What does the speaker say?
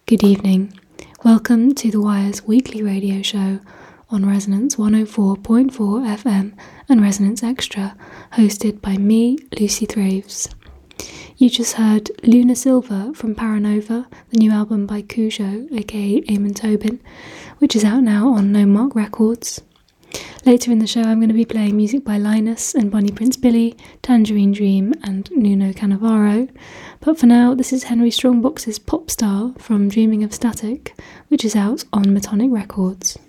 Good evening. Welcome to The Wire's weekly radio show on Resonance 104.4 FM and Resonance Extra, hosted by me, Lucy Thraves. You just heard Luna Silva from Paranova, the new album by Cujo, aka Eamon Tobin, which is out now on No Mark Records. Later in the show I'm going to be playing music by Linus and Bonnie Prince Billy, Tangerine Dream and Nuno Cannavaro. But for now, this is Henry Strongbox's Pop Star from Dreaming of Static, which is out on Metonic Records.